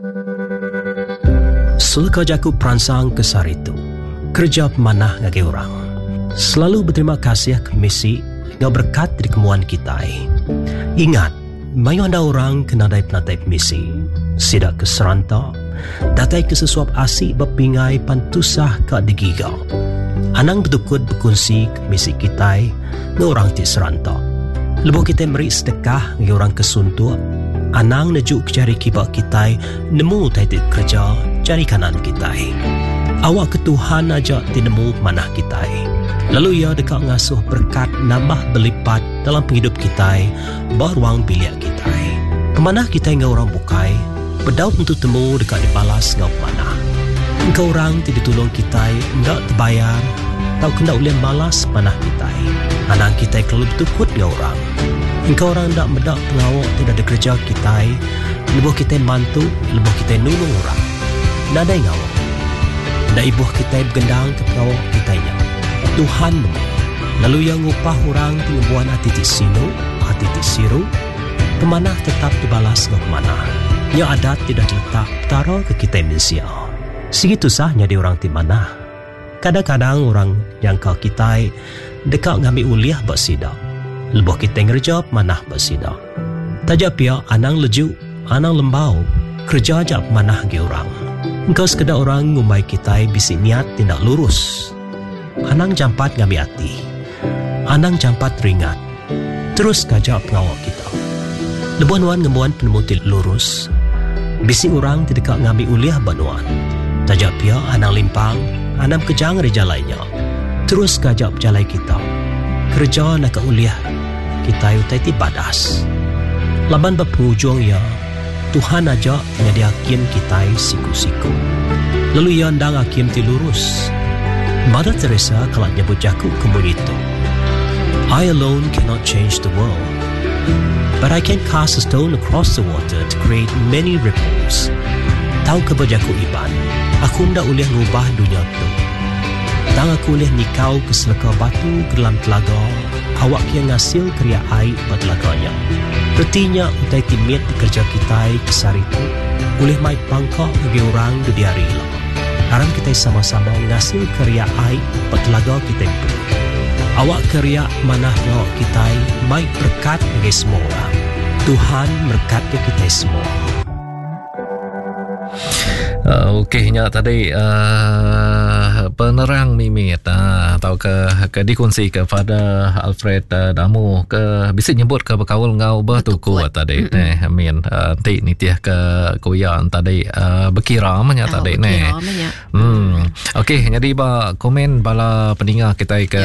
Sulka jaku peransang kesar itu kerja pemanah ngagi orang. Selalu berterima kasih ke misi yang berkat dari kemuan kita. Ingat, mayu anda orang kena dari penatai misi sidak ke serantak, datai ke sesuap asik berpingai pantusah ke digigau. Anang betukut berkongsi ke misi kita nge orang ti serantak. Lebuh kita beri sedekah nge orang kesuntuk. Anang nejuk cari kibak kita nemu taitit kerja cari kanan kita. Awak ke Tuhan aja tinemu manah kita. Lalu ia dekat ngasuh berkat nambah berlipat dalam penghidup kita beruang biliak kita. Kemanah kita ngau orang bukai berdaut untuk temu dekat dibalas ngau mana. Engkau orang tidak tolong kita enggak terbayar tau kena ulih balas manah kita. Anang kita kalau betukut ngau orang. Engkau orang tak medak pengawak tidak ada kerja kita. Lebuh kita bantu, lebuh kita nulung orang. Nada ngawak. Nda ibuh kita bergendang ke pengawak kita nya. Tuhan memang. Lalu yang upah orang pengembuan hati ti sino, hati ti siru, pemanah tetap dibalas ke pemanah. Yang adat tidak diletak taruh ke kita manusia. Segitu sahnya di orang ti manah. Kadang-kadang orang yang kau kita dekat ngambil uliah bersidak. Lebuh kita ngerja manah bersidak. Tajak pia anang leju, anang lembau, kerja ajak manah ke orang. Engkau sekedar orang ngumai kita bisi niat tindak lurus. Anang jampat ngambil hati. Anang jampat ringat. Terus kajak pengawak kita. Lebuan-wan ngemuan penemutil lurus. Bisi orang tidak ngambil uliah banuan. Tajak pia anang limpang, anam kejang reja lainnya. Terus kajak jalai kita. Kerja nak ke uliah kita utai ti badas. Laban berpenghujung ya, Tuhan aja ngadi hakim kita siku-siku. Lalu ia ndang hakim ti lurus. Mother Teresa kalau nyebut jaku kemun itu. I alone cannot change the world, but I can cast a stone across the water to create many ripples. Tahu ke berjaku iban, aku ndak ulih ngubah dunia tu. Tang aku ulih nikau ke seleka batu ke dalam telaga, awak yang ngasil kriya air pada telaganya. Bertinya utai timit kerja kita kesar itu, ulih mai pangkak bagi orang di hari lah. Haram kita sama-sama ngasil kriya air pada telaga kita itu. Awak kerja manah ngawak kita baik berkat bagi semua orang. Tuhan berkati kita semua. Okeynya tadi penerang mimit atau ke dikongsi kepada Alfred Damu ke bisa nyebut ke berkawal ngau bertuku tadi amin nanti nitiah ke kuyan tadi berkira tadi Okey, jadi ba komen bala pendengar kita ke